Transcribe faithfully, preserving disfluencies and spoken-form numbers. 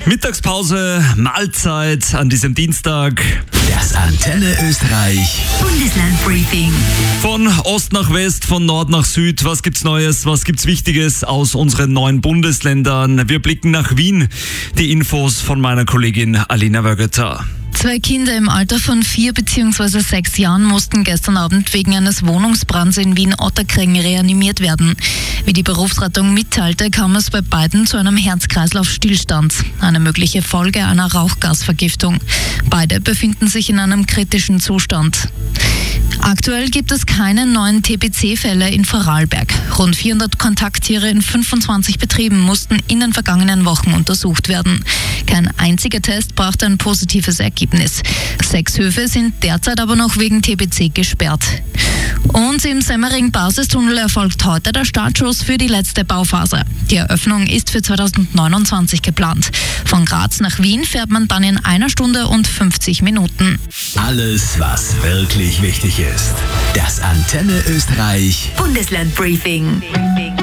Mittagspause, Mahlzeit an diesem Dienstag. Das Antenne Österreich Bundesland Briefing. Von Ost nach West, von Nord nach Süd. Was gibt's Neues, was gibt's Wichtiges aus unseren neuen Bundesländern? Wir blicken nach Wien. Die Infos von meiner Kollegin Alina Wögeter. Zwei Kinder im Alter von vier bzw. sechs Jahren mussten gestern Abend wegen eines Wohnungsbrands in Wien-Ottakring reanimiert werden. Wie die Berufsrettung mitteilte, kam es bei beiden zu einem Herz-Kreislauf-Stillstand, eine mögliche Folge einer Rauchgasvergiftung. Beide befinden sich in einem kritischen Zustand. Aktuell gibt es keine neuen T B C-Fälle in Vorarlberg. Rund vierhundert Kontakttiere in fünfundzwanzig Betrieben mussten in den vergangenen Wochen untersucht werden. Kein einziger Test brachte ein positives Ergebnis. Sechs Höfe sind derzeit aber noch wegen T B C gesperrt. Und im Semmering-Basistunnel erfolgt heute der Startschuss für die letzte Bauphase. Die Eröffnung ist für zweitausendneunundzwanzig geplant. Von Graz nach Wien fährt man dann in einer Stunde und fünfzig Minuten. Alles, was wirklich wichtig ist. Das Antenne Österreich Bundesland Briefing.